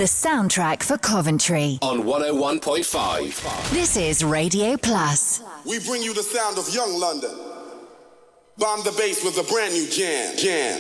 the soundtrack for Coventry. On 101.5. This is Radio Plus. We bring you the sound of young London. Bomb the bass with a brand new jam.